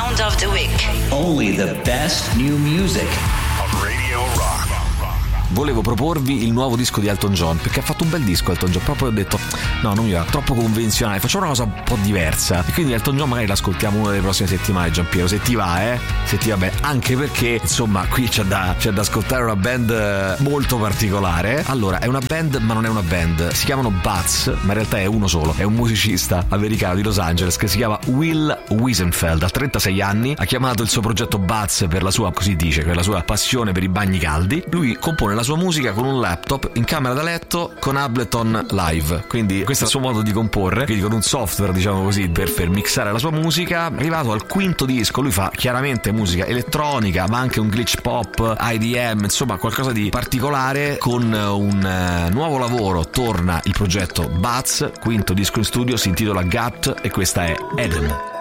Sound of the Week. Only the best new music. Radio Rock. Volevo proporvi il nuovo disco di Elton John, perché ha fatto un bel disco Elton John, proprio ho detto no, non mi va, troppo convenzionale, facciamo una cosa un po' diversa. E quindi Elton John magari l'ascoltiamo una delle prossime settimane, Giampiero, se ti va, se ti va bene, anche perché insomma qui c'è da ascoltare una band molto particolare. Allora, è una band ma non è una band, si chiamano Bats, ma in realtà è uno solo, è un musicista americano di Los Angeles che si chiama Will Wiesenfeld. Ha 36 anni, ha chiamato il suo progetto Bats per la sua, così dice, per la sua passione per i bagni caldi. Lui compone la sua musica con un laptop in camera da letto con Ableton Live, quindi questo è il suo modo di comporre, quindi con un software, diciamo così, per mixare la sua musica. Arrivato al quinto disco, lui fa chiaramente musica elettronica ma anche un glitch pop, IDM, insomma qualcosa di particolare. Con un nuovo lavoro torna il progetto Bats, quinto disco in studio, si intitola Gut e questa è Eden.